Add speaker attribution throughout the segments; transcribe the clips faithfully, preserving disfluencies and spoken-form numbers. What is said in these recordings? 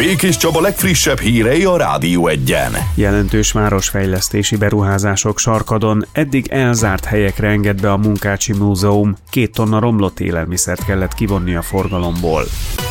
Speaker 1: Békés Csaba legfrissebb hírei a Rádió Egyen.
Speaker 2: Jelentős városfejlesztési beruházások Sarkadon, eddig elzárt helyekre enged be a Munkácsi Múzeum. Két tonna romlott élelmiszert kellett kivonni a forgalomból.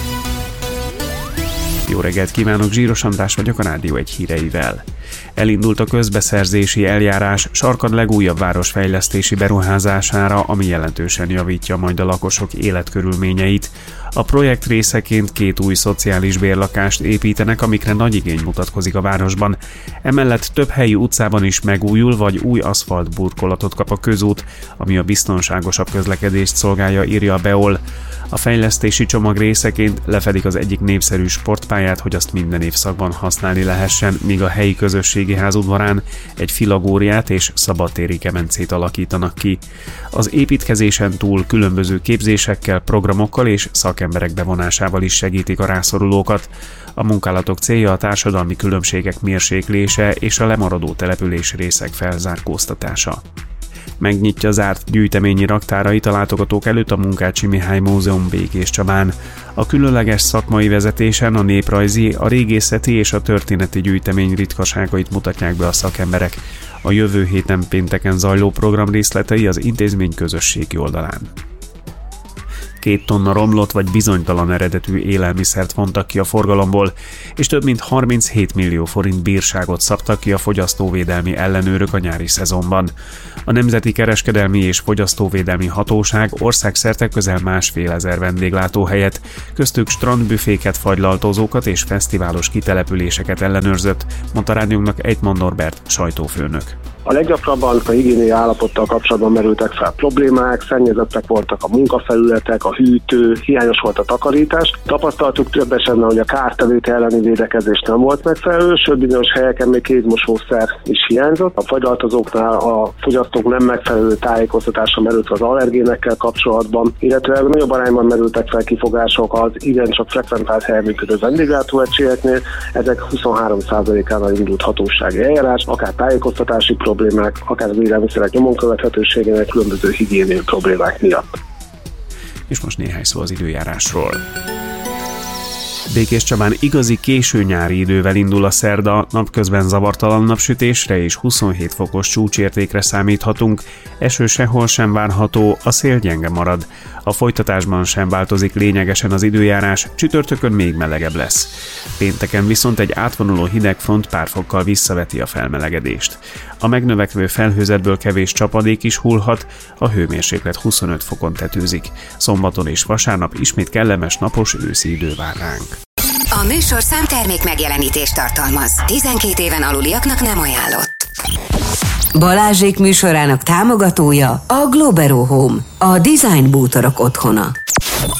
Speaker 2: Jó reggelt kívánok, Zsíros András vagyok a Rádió Egy híreivel. Elindult a közbeszerzési eljárás Sarkad legújabb városfejlesztési beruházására, ami jelentősen javítja majd a lakosok életkörülményeit. A projekt részeként két új szociális bérlakást építenek, amikre nagy igény mutatkozik a városban. Emellett több helyi utcában is megújul, vagy új aszfaltburkolatot kap a közút, ami a biztonságosabb közlekedést szolgálja, írja a Beol. A fejlesztési csomag részeként lefedik az egyik népszerű sportpályát, hogy azt minden évszakban használni lehessen, míg a helyi közösségi ház udvarán egy filagóriát és szabadtéri kemencét alakítanak ki. Az építkezésen túl különböző képzésekkel, programokkal és szakemberek bevonásával is segítik a rászorulókat. A munkálatok célja a társadalmi különbségek mérséklése és a lemaradó település részek felzárkóztatása. Megnyitja zárt gyűjteményi raktárait a látogatók előtt a Munkácsi Mihály Múzeum Békés Csabán. A különleges szakmai vezetésen a néprajzi, a régészeti és a történeti gyűjtemény ritkaságait mutatják be a szakemberek. A jövő héten pénteken zajló program részletei az intézmény közösségi oldalán. Két tonna romlott vagy bizonytalan eredetű élelmiszert vontak ki a forgalomból, és több mint harminchét millió forint bírságot szabtak ki a fogyasztóvédelmi ellenőrök a nyári szezonban. A Nemzeti Kereskedelmi és Fogyasztóvédelmi Hatóság országszerte közel másfél ezer vendéglátóhelyet, köztük strandbüféket, fagylaltozókat és fesztiválos kitelepüléseket ellenőrzött, mondta rádiónknak Ejtman Norbert sajtófőnök.
Speaker 3: A leggyakrabban a higiéniai állapottal kapcsolatban merültek fel problémák, szennyezettek voltak a munkafelületek, a hűtő, hiányos volt a takarítás. Tapasztaltuk több esetben, hogy a kártevők elleni védekezés nem volt megfelelő, sőt bizonyos helyeken még kézmosószer is hiányzott. A fagylaltozóknál a fogyasztók nem megfelelő tájékoztatása merült az allergénekkel kapcsolatban, illetve nagyobb arányban merültek fel kifogások az igencsak frekventált helyen működő vendéglátóegységeknél. Ezek huszonhárom százalékánál indult hatósági eljárás, akár tájékoztatási problémák, akár az élelmiszerek nyomon követhetőségének, különböző higiéniai problémák miatt.
Speaker 2: És most néhány szó az időjárásról. Békés Csabán igazi késő nyári idővel indul a szerda, napközben zavartalan napsütésre és huszonhét fokos csúcsértékre számíthatunk, eső sehol sem várható, a szél gyenge marad. A folytatásban sem változik lényegesen az időjárás, csütörtökön még melegebb lesz. Pénteken viszont egy átvonuló hidegfront pár fokkal visszaveti a felmelegedést. A megnövekvő felhőzetből kevés csapadék is hullhat, a hőmérséklet huszonöt fokon tetőzik. Szombaton és vasárnap ismét kellemes napos őszi idő vár ránk.
Speaker 4: A műsorszám termék megjelenítést tartalmaz. tizenkét éven aluliaknak nem ajánlott.
Speaker 5: Balázsék műsorának támogatója a Globero Home, a design bútorok otthona.